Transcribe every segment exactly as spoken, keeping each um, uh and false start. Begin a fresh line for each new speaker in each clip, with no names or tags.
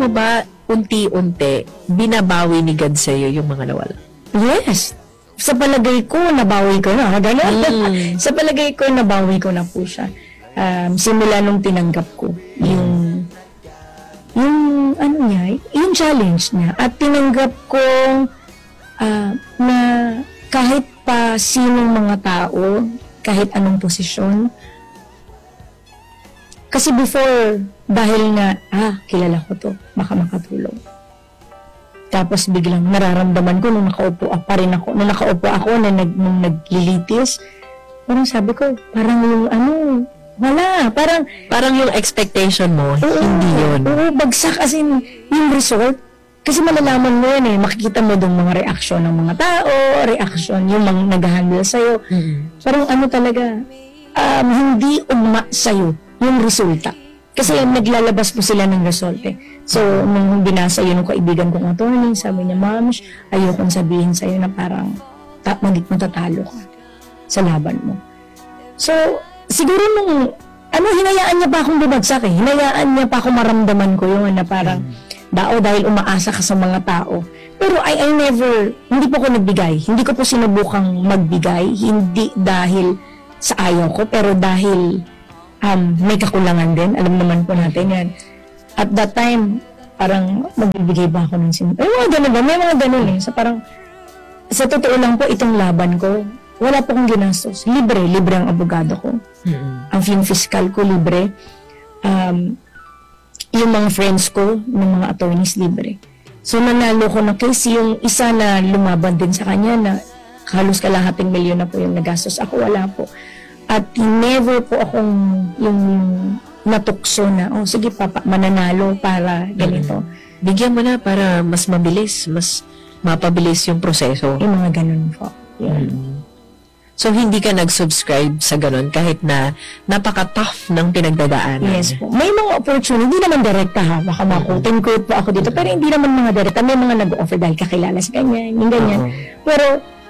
mo ba unti-unti binabawi ni God sa'yo yung mga nawala?
Yes. Sa palagay ko, nabawi ko na. Ganun.
Mm.
Sa palagay ko, nabawi ko na po siya. Um, simula nung tinanggap ko yung yung ano niya, yung challenge niya. At tinanggap ko uh, na kahit pa sinong mga tao, kahit anong posisyon, kasi before, dahil nga, ah, kilala ko to, baka makatulong. Tapos biglang nararamdaman ko nung nakaupo pa rin ako, nung nakaupo ako na nag, nung naglilitis, parang sabi ko, parang yung ano, wala, parang,
Parang yung expectation mo,
oo,
hindi yun.
Oo, bagsak as in, yung result, kasi malalaman mo yun eh, makikita mo dong mga reaksyon ng mga tao, reaksyon, yung mga nag-handle sa'yo.
Mm-hmm.
Parang ano talaga, um, hindi ugma sa'yo yung resulta. Kasi mm-hmm. naglalabas po sila ng result eh. So, nung binasa yun ng kaibigan kong attorney, sabi niya, Ma'am, ayokong sabihin sa'yo na parang ta- magiging matatalo ka sa laban mo. So, siguro nung, ano, hinayaan niya pa akong bumagsak eh. Hinayaan niya pa akong maramdaman ko yun na parang, mm-hmm. dao dahil umaasa ka sa mga tao. Pero I, I never, hindi po ako nagbigay. Hindi ko po sinubukang magbigay. Hindi dahil sa ayaw ko, pero dahil um, may kakulangan din. Alam naman po natin yan. At that time, parang magbibigay ba ako ng sin... May mga ganun ba? May mga ganun eh. So parang, sa totoo lang po, itong laban ko, wala po akong ginastos. Libre, libre ang abogado ko.
Mm-hmm.
Ang film fiscal ko, libre. Um, yung mga friends ko, ng mga attorneys, libre. So, nanalo ko na case, yung isa na lumaban din sa kanya na halos kalahating milyon na po yung nagastos. Ako, wala po. At never po akong yung, yung natukso na, oh, sige papa, mananalo para ganito.
Mm-hmm. Bigyan mo na para mas mabilis, mas mapabilis yung proseso.
Yung mga ganun po. Yun.
Mm-hmm. So, hindi ka nag-subscribe sa ganun kahit na napaka-tough ng pinagdadaanan.
Yes po. May mga opportunity, hindi naman direkta ha. Baka makutin-quote po ako dito. Pero hindi naman mga direkta. May mga nag-offer dahil kakilala sa ganyan, yung ganyan.
Uh-huh.
Pero,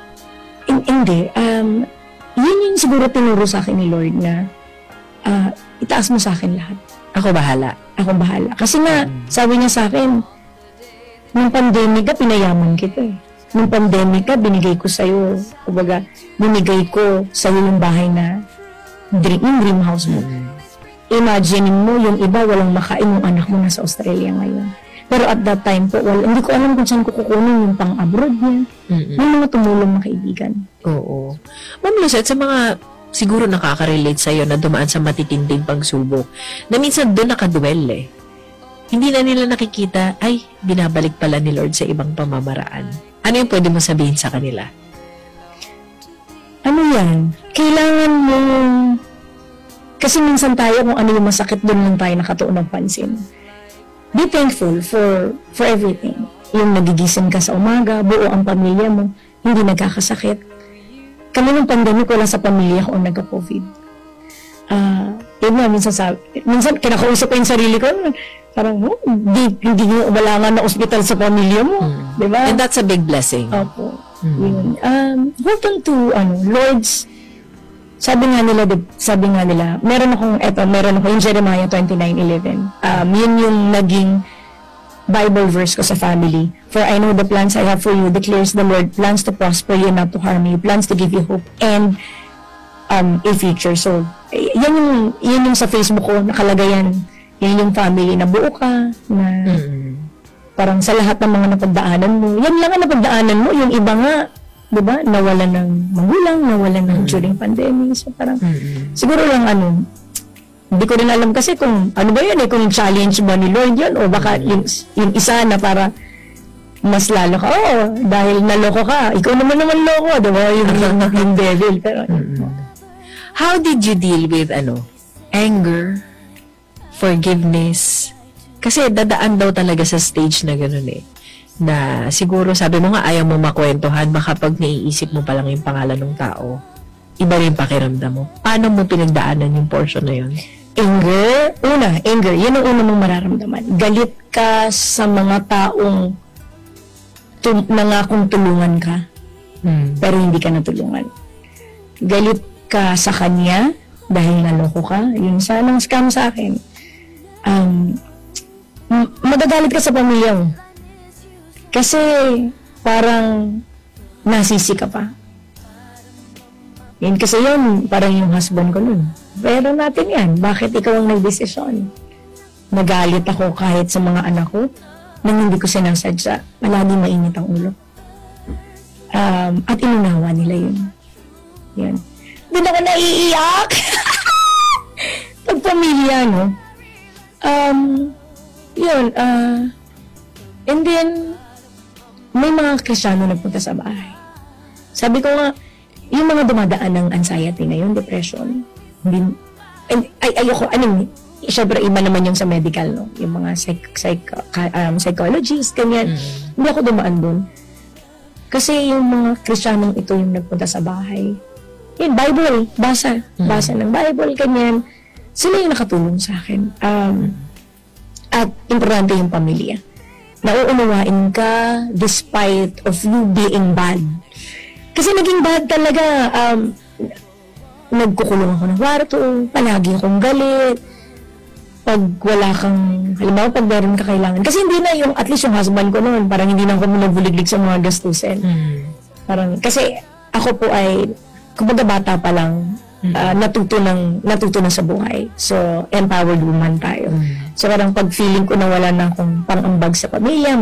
in- hindi. Um, yun yung siguro tinuro sa akin ni Lord na uh, itaas mo sa akin lahat.
Ako bahala.
Ako bahala. Kasi nga, sabi niya sa akin, nung pandemic ka, pinayaman kita eh. Nung pandemic ka, binigay ko sa'yo, kumbaga, binigay ko sa'yo yung bahay na dream, yung dream house mo. Mm-hmm. Imagine mo, yung iba, walang makain yung anak mo nasa Australia ngayon. Pero at that time po, well, hindi ko alam kung saan ko kukunin yung pang-abroad niya. Mm-hmm. May mga tumulong na kaibigan.
Oo. Ma'am Luzette, sa mga siguro nakaka-relate sa'yo na dumaan sa matitinding pagsubok, na minsan doon nakaduel eh. Hindi na nila nakikita, ay, binabalik pala ni Lord sa ibang pamamaraan. Ano yung pwede mo sabihin sa kanila?
Ano yan? Kailangan mo... Kasi minsan tayo kung ano yung masakit, doon lang tayo nakatuon ng pansin. Be thankful for for everything. Yung nagigising ka sa umaga, buo ang pamilya mo, hindi nagkakasakit. Kami nung pandemic, wala sa pamilya ko nagka-COVID. Ah, uh, yun nga, minsan, sa, minsan kinakausap ko yung sarili ko, parang, oh, hindi, hindi wala nga na ospital sa pamilya mo. Hmm. Diba?
And that's a big blessing.
Opo.
Hmm.
Yun. Um, hold on to, ano, Lord's, sabi nga nila, sabi nga nila, meron akong, eto, meron ako yung Jeremiah twenty-nine eleven. Um, yun yung naging Bible verse ko sa family. For I know the plans I have for you, declares the Lord, plans to prosper you, not to harm you, plans to give you hope and um, a future. So, yan yung, yan yung sa Facebook ko, nakalagay yan. Yan yung family na buo ka, na mm-hmm. parang sa lahat ng mga napagdaanan mo. Yan lang ang napagdaanan mo. Yung iba nga, di ba, nawalan ng magulang, nawalan ng mm-hmm. during pandemic. So parang, mm-hmm. siguro lang ano, hindi ko rin alam kasi kung, ano ba yun eh, kung challenge ba ni Lord yun, o baka mm-hmm. yung, yung isa na para mas lalo ka, oh, dahil naloko ka, ikaw naman naman loko, di ba, yung, yung devil. Pero, mm-hmm.
How did you deal with, ano, anger, forgiveness? Kasi dadaan daw talaga sa stage na gano'n eh. Na siguro sabi mo nga ayaw mo makwentuhan, baka pag naiisip mo pa lang yung pangalan ng tao, iba rin pakiramdam mo. Paano mo pinagdaanan yung portion na yun?
Anger? Una, anger. Yun ang una mong mararamdaman. Galit ka sa mga taong tum- nangakong tulungan ka, hmm. pero hindi ka natulungan. Galit ka sa kanya dahil naloko ka. Yung sanang scam sa akin. Um, magagalit ka sa pamilya mo. Kasi, parang, nasisi ka pa. Yun, kasi yun, parang yung husband ko nun. Pero natin yan, bakit ikaw ang nagdesisyon? Nagalit ako kahit sa mga anak ko, nang hindi ko sinasadya, palagi mainit ang ulo. Um, at inunawa nila yun. Yan. Doon ako naiiyak. Pag pamilya, no? Um, yun, uh, and then, may mga Kristiyano nagpunta sa bahay. Sabi ko nga, yung mga dumadaan ng anxiety na yun, depression, hindi, ay, ay, ayoko, ano, syempre iba naman yung sa medical, no? Yung mga psych, psych, um, psychologists, ganyan. Mm. Hindi ako dumaan dun. Kasi yung mga Kristiyanong ito yung nagpunta sa bahay. Yun, Bible, basa. Basa ng Bible, ganyan. Sila yung nakatulong sa akin. Um, at importante yung pamilya. Nauunawain ka despite of you being bad. Kasi naging bad talaga. Um, nagkukulong ako ng kwarto, palagi akong galit. Pag wala kang, halimbawa pag meron ka kailangan. Kasi hindi na yung, at least yung husband ko noon, parang hindi na ako nagbuliglig sa mga gastusin. Mm. Parang, kasi ako po ay, kumbaga bata pa lang, mm. uh, natuto, ng, natuto na sa buhay. So, empowered woman tayo. Mm. So, parang pag feeling ko na wala na akong pang-ambag sa pamilya,